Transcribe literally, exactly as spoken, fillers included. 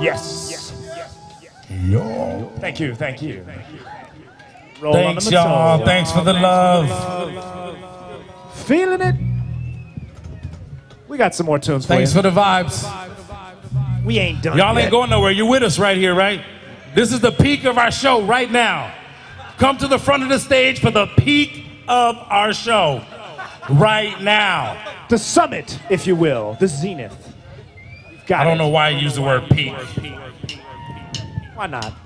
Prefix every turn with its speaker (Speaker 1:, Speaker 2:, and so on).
Speaker 1: Yes.
Speaker 2: Yo.
Speaker 1: Thank you, thank you. Roll
Speaker 2: Thanks,
Speaker 1: on the
Speaker 2: y'all.
Speaker 1: toe.
Speaker 2: Thanks for the love.
Speaker 1: Feeling it? We got some more tunes for
Speaker 2: Thanks
Speaker 1: you.
Speaker 2: for the vibes.
Speaker 1: We ain't done
Speaker 2: Y'all
Speaker 1: yet.
Speaker 2: ain't going nowhere. You're with us right here, right? This is the peak of our show right now. Come to the front of the stage for the peak of our show right now.
Speaker 1: The summit, if you will. The zenith. Got
Speaker 2: I don't
Speaker 1: it.
Speaker 2: know why I use the word peak.
Speaker 1: Why not?